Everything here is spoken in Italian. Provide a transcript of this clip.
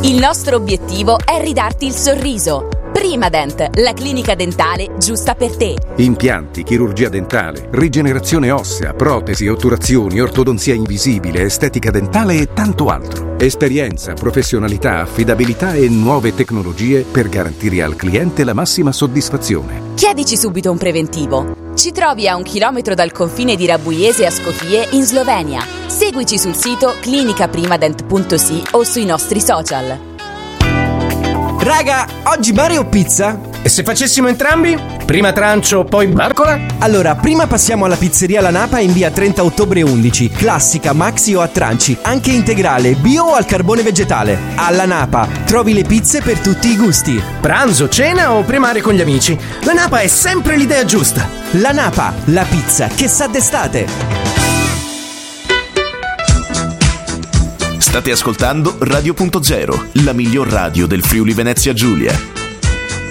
Il nostro obiettivo è ridarti il sorriso. Primadent, la clinica dentale giusta per te. Impianti, chirurgia dentale, rigenerazione ossea, protesi, otturazioni, ortodonzia invisibile, estetica dentale e tanto altro. Esperienza, professionalità, affidabilità e nuove tecnologie per garantire al cliente la massima soddisfazione. Chiedici subito un preventivo. Ci trovi a 1 chilometro dal confine di Rabuiese a Skopje in Slovenia. Seguici sul sito clinicaprimadent.si o sui nostri social. Raga, oggi mare o pizza? E se facessimo entrambi? Prima trancio, poi barcola? Allora, prima passiamo alla pizzeria La Napa in via 30 ottobre 11. Classica, maxi o a tranci, anche integrale, bio o al carbone vegetale. Alla Napa trovi le pizze per tutti i gusti. Pranzo, cena o primare con gli amici? La Napa è sempre l'idea giusta. La Napa, la pizza che sa d'estate. State ascoltando Radio.0, la miglior radio del Friuli Venezia Giulia.